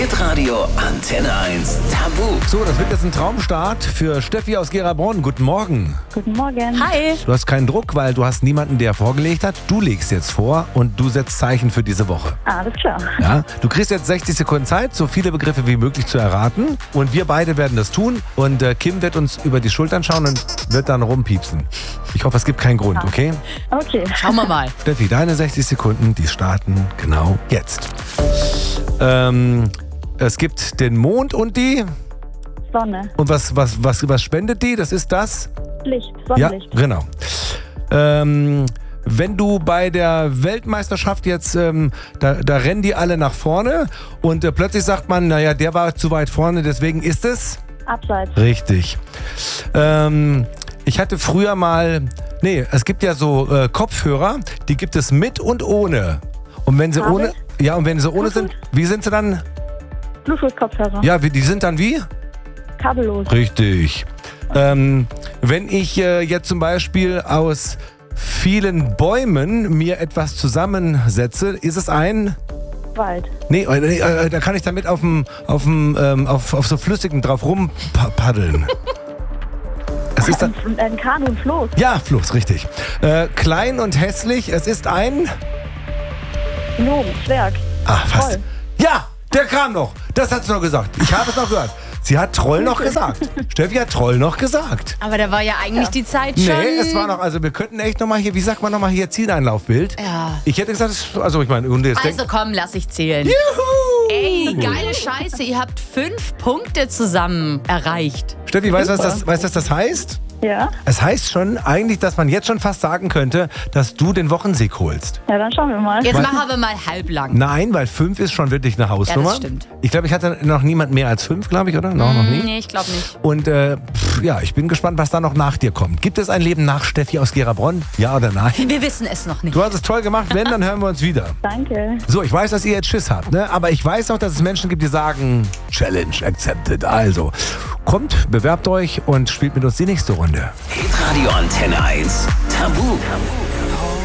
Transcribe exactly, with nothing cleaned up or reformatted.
Hitradio Antenne eins Tabu. So, das wird jetzt ein Traumstart für Steffi aus Gera-Bronn. Guten Morgen. Guten Morgen. Hi. Du hast keinen Druck, weil du hast niemanden, der vorgelegt hat. Du legst jetzt vor und du setzt Zeichen für diese Woche. Alles klar. Ja? Du kriegst jetzt sechzig Sekunden Zeit, so viele Begriffe wie möglich zu erraten. Und wir beide werden das tun. Und äh, Kim wird uns über die Schultern schauen und wird dann rumpiepsen. Ich hoffe, es gibt keinen Grund, okay? Okay. Schauen wir mal. Steffi, deine sechzig Sekunden, die starten genau jetzt. Ähm, es gibt den Mond und die... Sonne. Und was, was, was, was spendet die? Das ist das? Licht. Ja, Sonnenlicht. genau. Ähm, wenn du bei der Weltmeisterschaft jetzt, ähm, da, da rennen die alle nach vorne und äh, plötzlich sagt man, naja, der war zu weit vorne, deswegen ist es? Abseits. Richtig. Ähm, ich hatte früher mal, nee, es gibt ja so äh, Kopfhörer, die gibt es mit und ohne. Und wenn sie Kabel? ohne, ja, und wenn sie ohne sind, wie sind sie dann? Bluetooth-Kopfhörer. Ja, wie, die sind dann wie? Kabellos. Richtig. Ähm, wenn ich äh, jetzt zum Beispiel aus vielen Bäumen mir etwas zusammensetze, ist es ein... Wald. Nee, äh, äh, da kann ich damit auf, dem, auf, dem, ähm, auf, auf so Flüssigen drauf rumpaddeln. Es ist dann, Ein, ein Kanu und Floß. ja, Fluss, richtig. Äh, klein und hässlich, es ist ein... Gnom. Zwerg. Ah, fast. Troll. Ja, der kam noch. Das hat sie noch gesagt. Ich habe es noch gehört. Sie hat Troll noch gesagt. Steffi hat Troll noch gesagt. Aber da war ja eigentlich die Zeit schon. Nee, es war noch, also wir könnten echt nochmal hier, wie sagt man nochmal hier, Zieleinlaufbild. Ja. Ich hätte gesagt, es- also ich meine, und jetzt Also denk, komm, lass ich zählen. Juhu! Ey, geile Scheiße, ihr habt fünf Punkte zusammen erreicht. Steffi, weißt du, was das, weißt, was das heißt? Ja. Es heißt schon eigentlich, dass man jetzt schon fast sagen könnte, dass du den Wochensieg holst. Ja, dann schauen wir mal. Jetzt Was? machen wir mal halblang. Nein, weil fünf ist schon wirklich eine Hausnummer. Ja, das stimmt. Ich glaube, ich hatte noch niemand mehr als fünf, glaube ich, oder? No, noch nie. Nee, ich glaube nicht. Und äh, pff, ja, ich bin gespannt, was da noch nach dir kommt. Gibt es ein Leben nach Steffi aus Gera-Bronn? Ja oder nein? Wir wissen es noch nicht. Du hast es toll gemacht. Wenn, dann hören wir uns wieder. Danke. So, ich weiß, dass ihr jetzt Schiss habt, ne? Aber ich weiß auch, dass es Menschen gibt, die sagen, Challenge accepted. Also, kommt, bewerbt euch und spielt mit uns die nächste Runde. Hitradio Antenne eins Tabu.